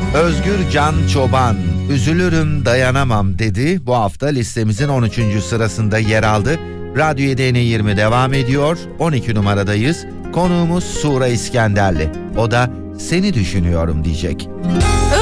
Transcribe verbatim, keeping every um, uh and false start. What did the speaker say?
Özgür Can Çoban, üzülürüm dayanamam dedi. Bu hafta listemizin on üçüncü sırasında yer aldı. Radyo yedi yirmi devam ediyor. on iki numaradayız. Konuğumuz Sura İskenderli. O da seni düşünüyorum diyecek.